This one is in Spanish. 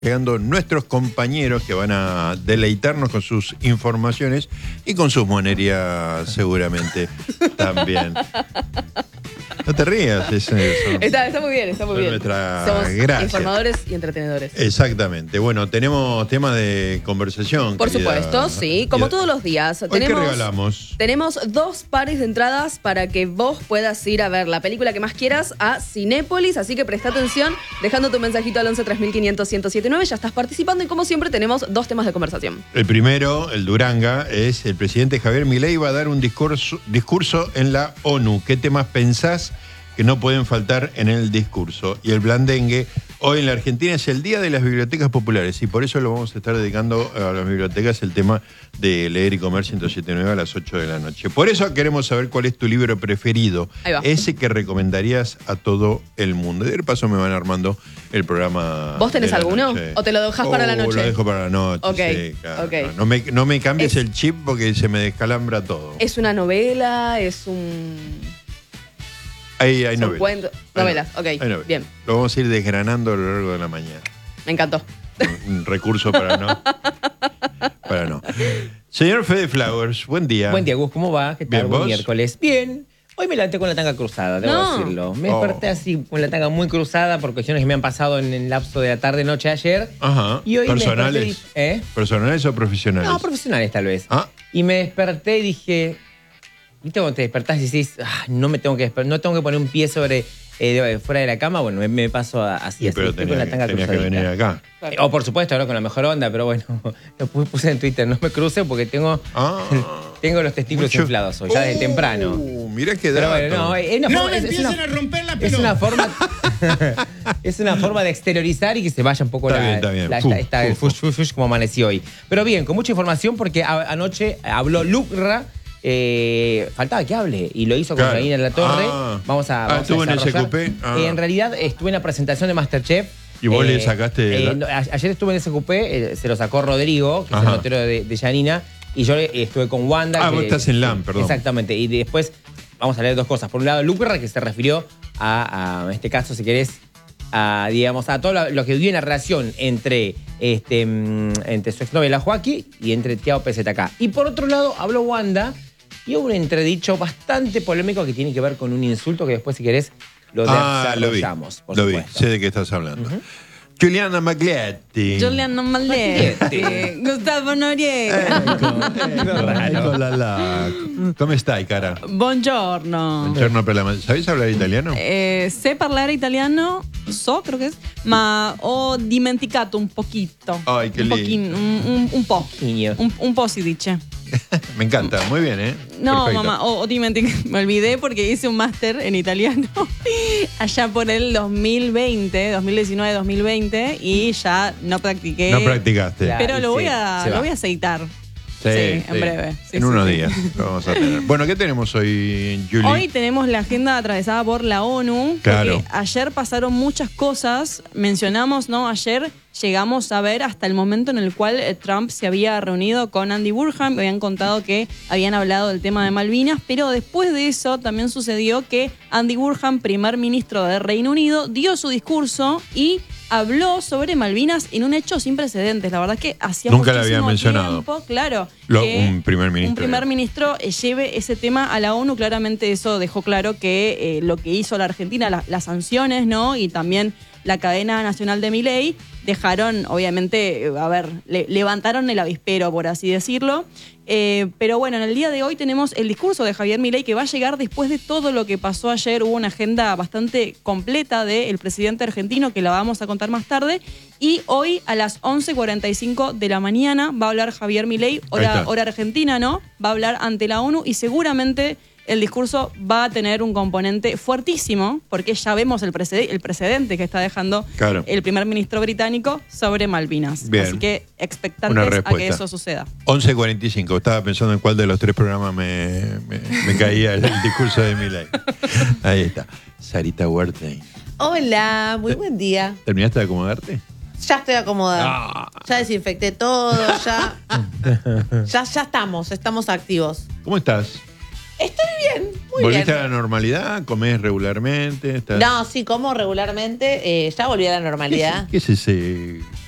llegando nuestros compañeros que van a deleitarnos con sus informaciones y con sus monerías seguramente también. No te rías. Está muy bien, está muy bien. Somos gracia. Informadores y entretenedores. Exactamente. Bueno, tenemos temas de conversación. Por supuesto, sí. Como todos los días. ¿Qué regalamos? Tenemos 2 pares de entradas para que vos puedas ir a ver la película que más quieras a Cinépolis. Así que presta atención, dejando tu mensajito al 11 3500 1079. Ya estás participando y como siempre tenemos 2 temas de conversación. El primero, el Duranga, es el presidente Javier Milei va a dar un discurso en la ONU. ¿Qué temas pensás que no pueden faltar en el discurso? Y el blandengue, hoy en la Argentina es el Día de las Bibliotecas Populares y por eso lo vamos a estar dedicando a las bibliotecas el tema de Leer y Comer 107.9 a las 8 de la noche. Por eso queremos saber cuál es tu libro preferido, ese que recomendarías a todo el mundo. Y de paso me van armando el programa. ¿Vos tenés alguno? Noche. ¿O te lo dejas para la noche? Lo dejo para la noche. Ok, sí, claro. okay. No me cambies el chip porque se me descalambra todo. ¿Es una novela? ¿Es un...? Hay novelas. Novelas, ok. Bien. Lo vamos a ir desgranando a lo largo de la mañana. Me encantó. Un recurso para no. Señor Fede Flowers, buen día. Buen día, Gus. ¿Cómo va? ¿Qué tal? Bien, Buen ¿vos? miércoles. Bien. Hoy me levanté con la tanga cruzada, debo decirlo. Me desperté así con la tanga muy cruzada por cuestiones que me han pasado en el lapso de la tarde-noche ayer. Ajá. Y hoy ¿Personales? ¿Personales o profesionales? No, profesionales tal vez. Ah. Y me desperté y dije... ¿Viste cuando te despertás y decís, no tengo que poner un pie sobre fuera de la cama? Bueno, me paso así, sí, pero tenías que venir acá. O por supuesto, ¿no? Con la mejor onda, pero bueno, lo puse en Twitter, no me cruce porque tengo los testículos inflados hoy, ya desde temprano. Mirá qué dato. Pero bueno, no me empiecen a romper la pelota. Es una forma de exteriorizar y que se vaya un poco está bien. El fush como amaneció hoy. Pero bien, con mucha información porque anoche habló Lucra. Faltaba que hable y lo hizo con Reina en la Torre. Vamos a estuvo en el SQP. En realidad estuve en la presentación de Masterchef. ¿Y vos le sacaste? Ayer estuve en el SQP, se lo sacó Rodrigo, que es el notero de Yanina, y yo estuve con Wanda. Vos estás en LAM, perdón. Exactamente, y después vamos a leer 2 cosas. Por un lado, Lucra, que se refirió en este caso, si querés, a todo lo que vive en la relación entre su exnovia, la Joaquín, y entre Tiago PZK. Y por otro lado, habló Wanda, y hubo un entredicho bastante polémico que tiene que ver con un insulto que después, si querés, lo desarrollamos. Lo vi, sé de qué estás hablando. Giuliana Maglietti. Gustavo Noriega. ¿Cómo stai, cara? Buongiorno. ¿Sabés hablar italiano? Sé parlare italiano, creo que es, ma ho dimenticato un poquito. Ay, qué lindo. Un po'. Un po' si dice. Me encanta, muy bien, ¿eh? No, perfecto. mamá, me olvidé porque hice un máster en italiano allá por el 2019-2020 y ya no practiqué. No practicaste. Pero lo voy a aceitar. Sí, en breve. Sí, en unos días lo vamos a tener. Bueno, ¿qué tenemos hoy, Juli? Hoy tenemos la agenda atravesada por la ONU. Claro. Porque ayer pasaron muchas cosas. Mencionamos, ¿no? Ayer llegamos a ver hasta el momento en el cual Trump se había reunido con Andy Burnham. Me habían contado que habían hablado del tema de Malvinas. Pero después de eso también sucedió que Andy Burnham, primer ministro de Reino Unido, dio su discurso y habló sobre Malvinas en un hecho sin precedentes. La verdad es que hacía nunca lo había mencionado. Tiempo, claro. Un primer ministro. Un primer ministro lleve ese tema a la ONU. Claramente eso dejó claro que lo que hizo la Argentina, las sanciones, ¿no? Y también la cadena nacional de Milei, dejaron, obviamente, levantaron el avispero, por así decirlo. Pero bueno, en el día de hoy tenemos el discurso de Javier Milei que va a llegar después de todo lo que pasó ayer. Hubo una agenda bastante completa del presidente argentino que la vamos a contar más tarde. Y hoy a las 11:45 de la mañana va a hablar Javier Milei, hora argentina, ¿no? Va a hablar ante la ONU y seguramente el discurso va a tener un componente fuertísimo, porque ya vemos el precedente que está dejando el primer ministro británico sobre Malvinas. Bien. Así que expectantes a que eso suceda. 11:45. Estaba pensando en cuál de los 3 programas me caía el discurso de Milei. Ahí está. Sarita Huertain. Hola, muy buen día. ¿Terminaste de acomodarte? Ya estoy acomodada. Ya desinfecté todo, ya estamos activos. ¿Cómo estás? Estoy bien, muy ¿Volviste bien. a la normalidad? ¿Comés regularmente? No, sí, como regularmente. Ya volví a la normalidad. ¿Qué es ese